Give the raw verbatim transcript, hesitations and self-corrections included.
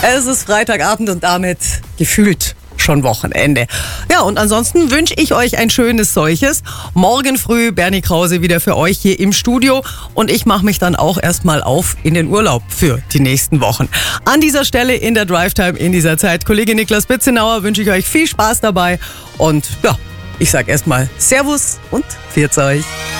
Es ist Freitagabend und damit gefühlt schon Wochenende. Ja, und ansonsten wünsche ich euch ein schönes solches. Morgen früh Bernie Krause wieder für euch hier im Studio und ich mache mich dann auch erstmal auf in den Urlaub für die nächsten Wochen. An dieser Stelle in der Drive-Time in dieser Zeit, Kollege Niklas Bitzenauer, wünsche ich euch viel Spaß dabei und ja, ich sage erstmal Servus und pfiat euch.